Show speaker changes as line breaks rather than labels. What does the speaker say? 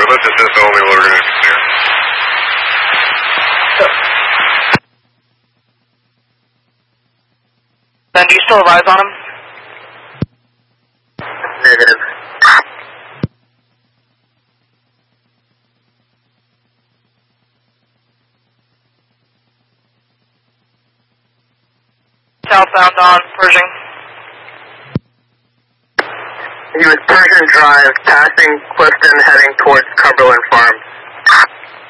let's assist only while we're going to clear.
Ben, do you still have eyes on him?
Negative.
Southbound on Pershing.
He was Pershing Drive, passing Clifton, heading towards Cumberland Farms.